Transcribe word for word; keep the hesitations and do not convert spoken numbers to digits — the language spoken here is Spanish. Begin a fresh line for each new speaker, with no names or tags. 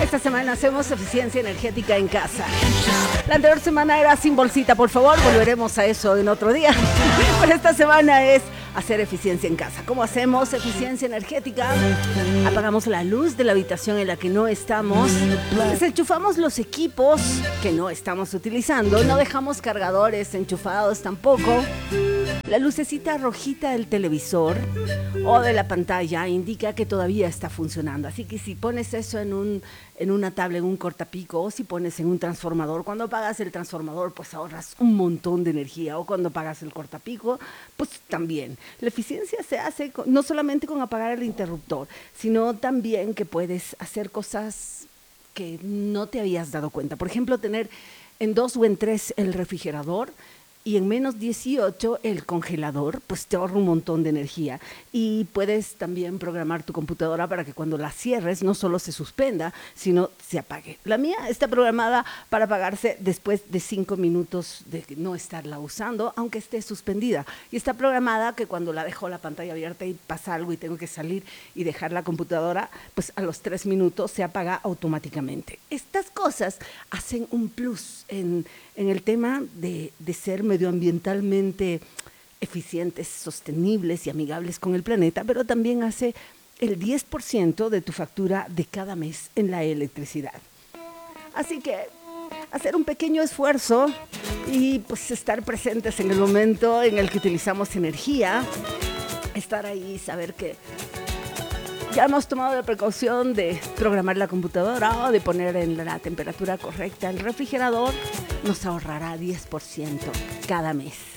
Esta semana hacemos eficiencia energética en casa. La anterior semana era sin bolsita, por favor, volveremos a eso en otro día. Pero esta semana es hacer eficiencia en casa. ¿Cómo hacemos eficiencia energética? Apagamos la luz de la habitación en la que no estamos, desenchufamos los equipos que no estamos utilizando, no dejamos cargadores enchufados tampoco. La lucecita rojita del televisor o de la pantalla indica que todavía está funcionando. Así que si pones eso en un en una tabla, en un cortapico, o si pones en un transformador, cuando apagas el transformador, pues ahorras un montón de energía. O cuando apagas el cortapico, pues también. La eficiencia se hace con, no solamente con apagar el interruptor, sino también que puedes hacer cosas que no te habías dado cuenta. Por ejemplo, tener en dos o en tres el refrigerador, y en menos dieciocho el congelador, pues te ahorra un montón de energía. Y puedes también programar tu computadora para que cuando la cierres no solo se suspenda, sino se apague. La mía está programada para apagarse después de cinco minutos de no estarla usando, aunque esté suspendida. Y está programada que cuando la dejo la pantalla abierta y pasa algo y tengo que salir y dejar la computadora, pues a los tres minutos se apaga automáticamente. Estas cosas hacen un plus en, en el tema de, de ser medioambientalmente eficientes, sostenibles y amigables con el planeta, pero también hace el diez por ciento de tu factura de cada mes en la electricidad. Así que hacer un pequeño esfuerzo y pues estar presentes en el momento en el que utilizamos energía, estar ahí, saber que ya hemos tomado la precaución de programar la computadora o de poner en la temperatura correcta el refrigerador, nos ahorrará diez por ciento cada mes.